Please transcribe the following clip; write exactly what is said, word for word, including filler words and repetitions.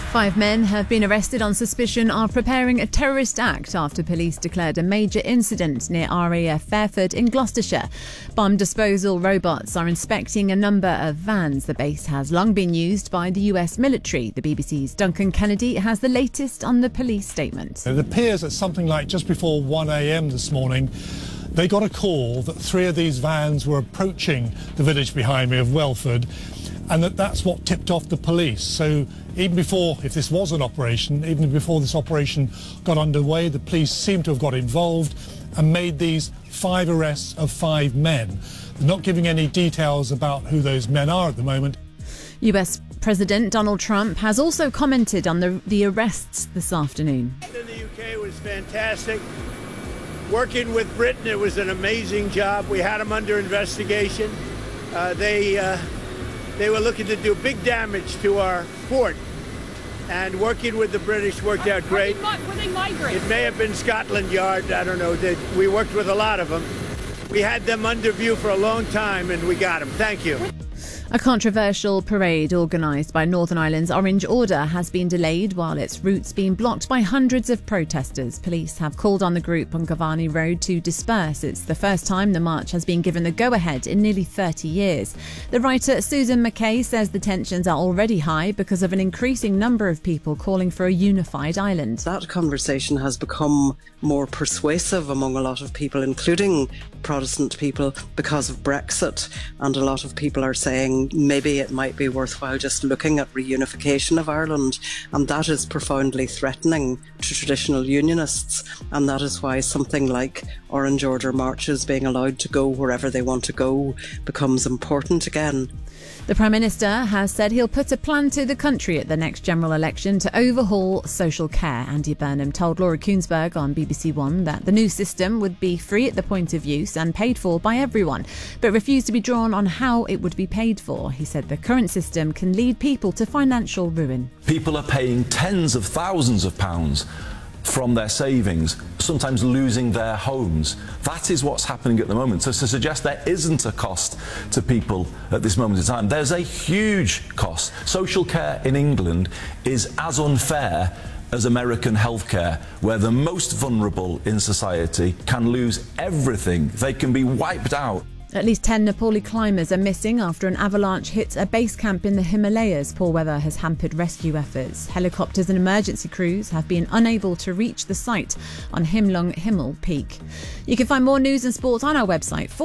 Five men have been arrested on suspicion of preparing a terrorist act after police declared a major incident near R A F Fairford in Gloucestershire. Bomb disposal robots are inspecting a number of vans. The base has long been used by the U S military. The B B C's Duncan Kennedy has the latest on the police statement. It appears that something like just before one a m this morning, they got a call that three of these vans were approaching the village behind me of Welford, and that that's what tipped off the police. So even before, if this was an operation, even before this operation got underway, the police seem to have got involved and made these five arrests of five men. They're not giving any details about who those men are at the moment. U S President Donald Trump has also commented on the, the arrests this afternoon. In the U K was fantastic. Working with Britain, it was an amazing job. We had them under investigation. Uh, they uh, they were looking to do big damage to our port, and working with the British worked out great. Were they migrants? It may have been Scotland Yard. I don't know. They, we worked with a lot of them. We had them under view for a long time, and we got them. Thank you. A controversial parade organised by Northern Ireland's Orange Order has been delayed while its route's been blocked by hundreds of protesters. Police have called on the group on Gavarni Road to disperse. It's the first time the march has been given the go-ahead in nearly thirty years. The writer Susan McKay says the tensions are already high because of an increasing number of people calling for a unified Ireland. That conversation has become more persuasive among a lot of people, including Protestant people, because of Brexit, and a lot of people are saying maybe it might be worthwhile just looking at reunification of Ireland, and that is profoundly threatening to traditional unionists, and that is why something like Orange Order marches being allowed to go wherever they want to go becomes important again. The Prime Minister has said he'll put a plan to the country at the next general election to overhaul social care. Andy Burnham told Laura Kuenssberg on B B C One that the new system would be free at the point of use and paid for by everyone, but refused to be drawn on how it would be paid for. He said the current system can lead people to financial ruin. People are paying tens of thousands of pounds from their savings, sometimes losing their homes. That is what's happening at the moment. So to suggest there isn't a cost to people at this moment in time, there's a huge cost. Social care in England is as unfair as American healthcare, where the most vulnerable in society can lose everything. They can be wiped out. At least ten Nepali climbers are missing after an avalanche hit a base camp in the Himalayas. Poor weather has hampered rescue efforts. Helicopters and emergency crews have been unable to reach the site on Himlung Himal Peak. You can find more news and sports on our website.